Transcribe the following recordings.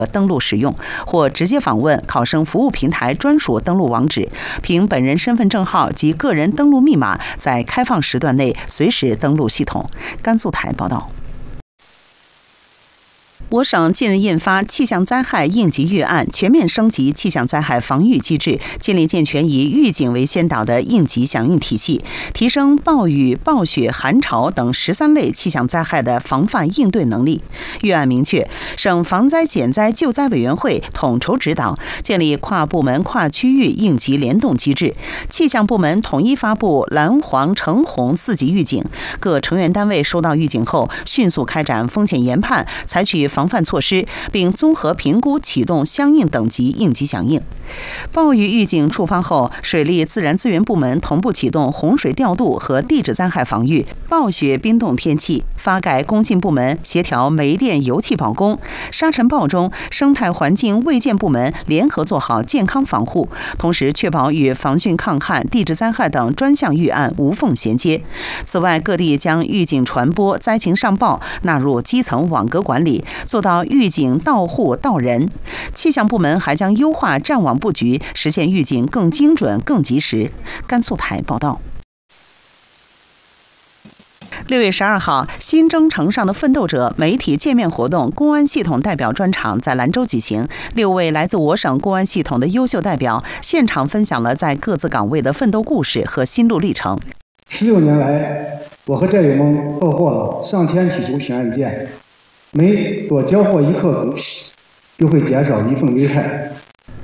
登录使用，或直接访问考生服务平台专属登录网址，凭本人身份证号及个人登录密码，在开放时段内随时登录系统。甘肃台报道。我省近日印发气象灾害应急预案，全面升级气象灾害防御机制，建立健全以预警为先导的应急响应体系，提升暴雨、暴雪、寒潮等13类气象灾害的防范应对能力。预案明确，省防灾减灾救灾委员会统筹指导，建立跨部门、跨区域应急联动机制，气象部门统一发布蓝、黄、橙、红4级预警，各成员单位收到预警后，迅速开展风险研判，采取防范措施，并综合评估启动相应等级应急响应。暴雨预警触发后，水利自然资源部门同步启动洪水调度和地质灾害防御；暴雪冰冻天气，发改工信部门协调煤电油气保供；沙尘暴中，生态环境卫健部门联合做好健康防护，同时确保与防汛抗旱、地质灾害等专项预案无缝衔接。此外，各地将预警传播、灾情上报纳入基层网格管理，做到预警到户到人。气象部门还将优化战网布局，实现预警更精准、更及时。甘肃台报道。6月12号，新征程上的奋斗者媒体见面活动公安系统代表专场在兰州举行。6位来自我省公安系统的优秀代表现场分享了在各自岗位的奋斗故事和心路历程。 16年来，我和战友们破获了上千起凶险案件，每多缴获1克狗皮，就会减少1份危害。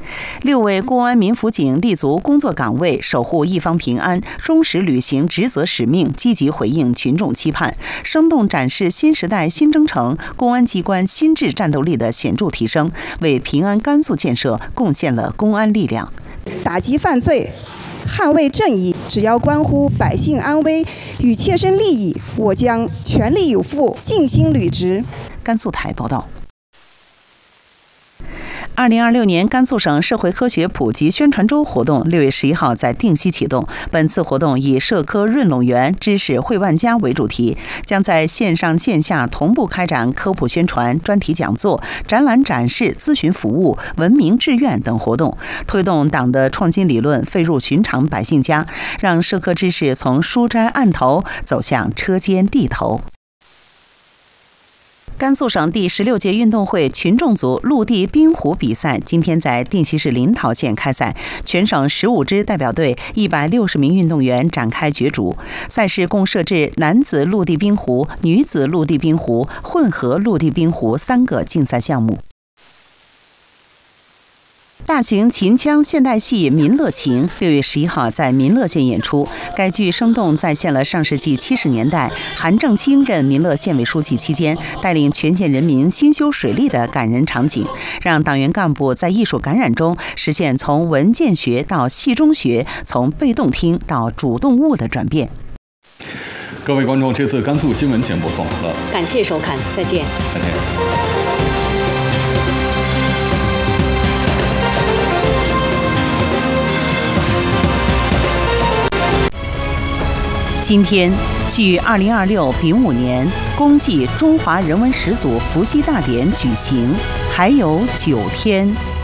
6位公安民辅警立足工作岗位，守护一方平安，忠实履行职责使命，积极回应群众期盼，生动展示新时代新征程公安机关心智战斗力的显著提升，为平安甘肃建设贡献了公安力量。 打击犯罪，捍卫正义，只要关乎百姓安危与切身利益，我将全力以赴，尽心履职。 甘肃台报道。2026年甘肃省社会科学普及宣传周活动6月11号在定西启动。本次活动以社科润拢源，知识汇万家为主题，将在线上线下同步开展科普宣传、专题讲座、展览展示、咨询服务、文明志愿等活动，推动党的创新理论飞入寻常百姓家，让社科知识从书斋案头走向车间地头。甘肃省第16届运动会群众组陆地冰壶比赛今天在定西市临洮县开赛，全省15支代表队160名运动员展开角逐。赛事共设置男子陆地冰壶、女子陆地冰壶、混合陆地冰壶3个竞赛项目。大型秦腔现代戏《民乐情》6月11号在民乐县演出。该剧生动再现了上世纪70年代韩正清任民乐县委书记期间带领全县人民兴修水利的感人场景，让党员干部在艺术感染中实现从文建学到戏中学，从被动听到主动悟的转变。 各位观众，这次甘肃新闻简播送完了， 感谢收看，再见。 再见。 今天，距2026丙午年公祭中华人文始祖伏羲大典举行还有9天。